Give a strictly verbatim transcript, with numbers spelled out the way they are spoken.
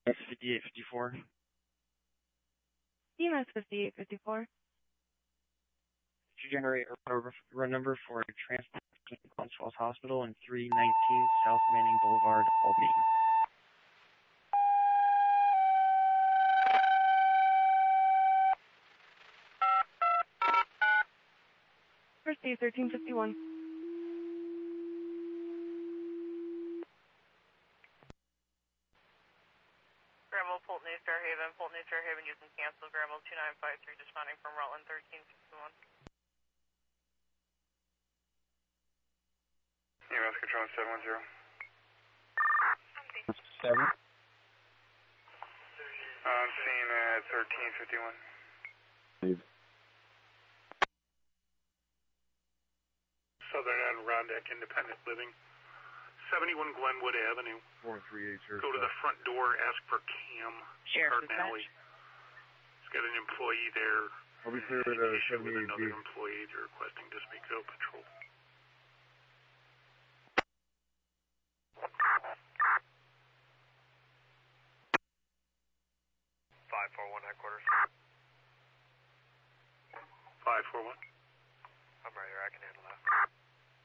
fifty-eight fifty-four. D M S fifty-eight fifty-four. Could you generate a run number for transport to Glens Falls Hospital and three nineteen South Manning Boulevard, Albany? First D thirteen fifty-one. Grandma, Fulton East Fairhaven, Fulton East Fairhaven, you can cancel. Grandma two nine five three, responding from Rutland thirteen fifty-one. U S Control seven one zero. Seven. I'm seeing at thirteen fifty-one. Leave. Southern Adirondack Independent Living, seventy-one Glenwood Avenue. four three eight Sheriff. Go to the front door, ask for Cam Cardinelli. He's got an employee there. I'll be clear at uh, Issue with seventy-eight B. another employee. They're requesting to speak to a patrol. five four one headquarters. five four one. I'm right here, I can handle that.